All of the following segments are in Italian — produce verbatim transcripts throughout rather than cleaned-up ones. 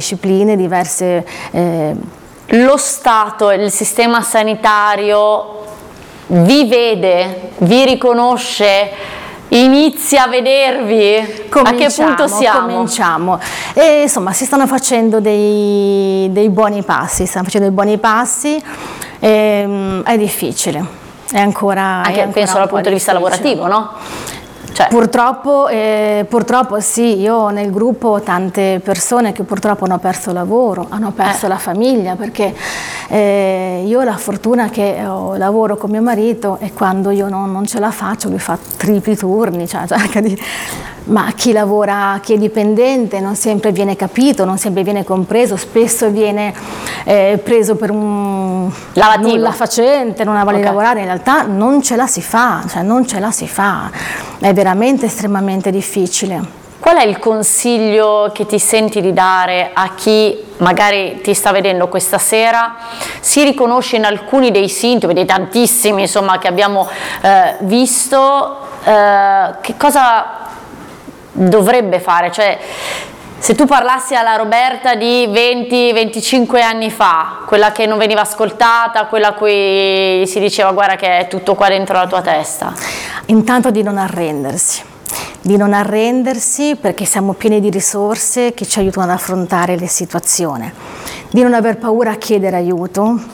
discipline, diverse... Eh... Lo Stato, il sistema sanitario vi vede, vi riconosce, inizia a vedervi? A che punto siamo? Cominciamo. E, insomma, si stanno facendo dei, dei buoni passi, stanno facendo dei buoni passi, e, è difficile, è ancora... Anche è ancora penso dal punto di vista lavorativo, no? Cioè. Purtroppo, eh, purtroppo sì, io ho nel gruppo ho tante persone che purtroppo hanno perso il lavoro, hanno perso eh. la famiglia, perché eh, io ho la fortuna che ho, lavoro con mio marito e quando io non, non ce la faccio lui fa tripli turni, cioè, cerca di... ma chi lavora, chi è dipendente non sempre viene capito, non sempre viene compreso, spesso viene eh, preso per un lavativo, nulla facente, non ha voglia di okay. lavorare, in realtà non ce la si fa, cioè non ce la si fa, è veramente estremamente difficile. Qual è il consiglio che ti senti di dare a chi magari ti sta vedendo questa sera, si riconosce in alcuni dei sintomi, dei tantissimi insomma che abbiamo eh, visto, eh, che cosa dovrebbe fare? Cioè, se tu parlassi alla Roberta di venti venticinque anni fa, quella che non veniva ascoltata, quella a cui si diceva guarda che è tutto qua dentro la tua testa. Intanto di non arrendersi, di non arrendersi perché siamo pieni di risorse che ci aiutano ad affrontare le situazioni, di non aver paura a chiedere aiuto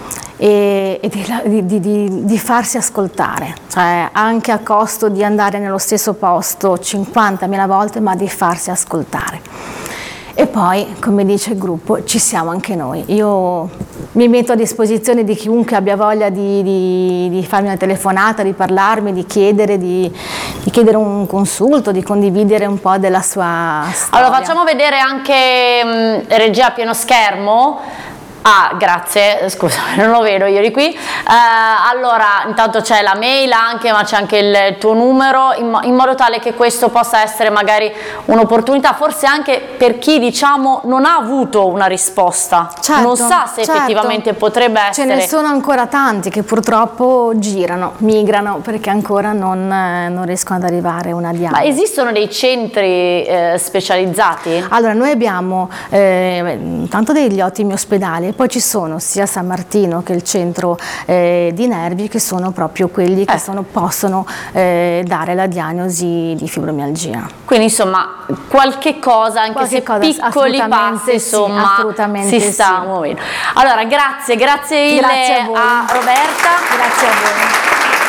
e, e di, di, di, di farsi ascoltare, cioè anche a costo di andare nello stesso posto cinquantamila volte, ma di farsi ascoltare. E poi, come dice il gruppo, ci siamo anche noi. Io mi metto a disposizione di chiunque abbia voglia di, di, di farmi una telefonata, di parlarmi, di chiedere, di, di chiedere un consulto, di condividere un po' della sua storia. Allora facciamo vedere anche mh, regia a pieno schermo. Ah, grazie, scusa, non lo vedo io di qui. Eh, allora, intanto c'è la mail anche, ma c'è anche il tuo numero, in, mo in modo tale che questo possa essere magari un'opportunità, forse anche per chi, diciamo, non ha avuto una risposta, certo, non sa se certo. effettivamente potrebbe essere. Ce ne sono ancora tanti che purtroppo girano, migrano, perché ancora non, eh, non riescono ad arrivare a una diagnosi. Ma esistono dei centri eh, specializzati? Allora, noi abbiamo eh, tanto degli ottimi ospedali, poi ci sono sia San Martino che il centro eh, di nervi, che sono proprio quelli che eh. sono, possono eh, dare la diagnosi di fibromialgia. Quindi insomma qualche cosa, anche qualche se cosa, piccoli passi, insomma, sì, assolutamente si sta sì. muovendo. Allora grazie, grazie mille grazie a, voi. a Roberta. Grazie a voi.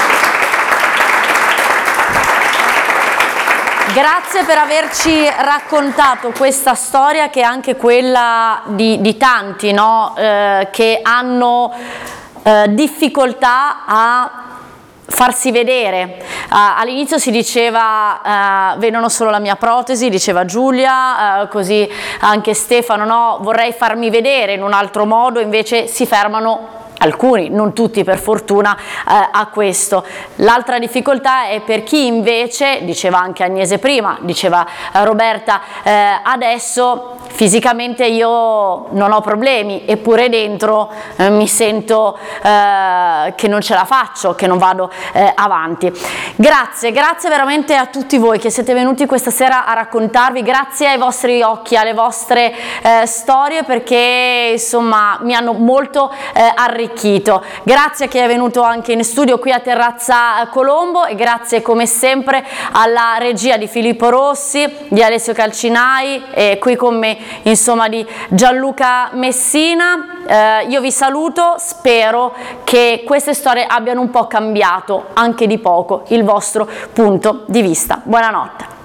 Grazie per averci raccontato questa storia, che è anche quella di, di tanti, no? eh, che hanno eh, difficoltà a farsi vedere. Uh, all'inizio si diceva uh, vedono solo la mia protesi, diceva Giulia, uh, così anche Stefano, no, vorrei farmi vedere in un altro modo, invece si fermano alcuni, non tutti per fortuna, eh, a questo. L'altra difficoltà è per chi invece, diceva anche Agnese prima, diceva eh, Roberta eh, adesso, fisicamente io non ho problemi, eppure dentro eh, mi sento eh, che non ce la faccio, che non vado eh, avanti. Grazie, grazie veramente a tutti voi che siete venuti questa sera a raccontarvi, grazie ai vostri occhi, alle vostre eh, storie, perché insomma mi hanno molto eh, arricchito. Grazie a chi è venuto anche in studio qui a Terrazza Colombo, e grazie come sempre alla regia di Filippo Rossi, di Alessio Calcinai e qui con me insomma di Gianluca Messina. Eh, io vi saluto, spero che queste storie abbiano un po' cambiato, anche di poco, il vostro punto di vista. Buonanotte.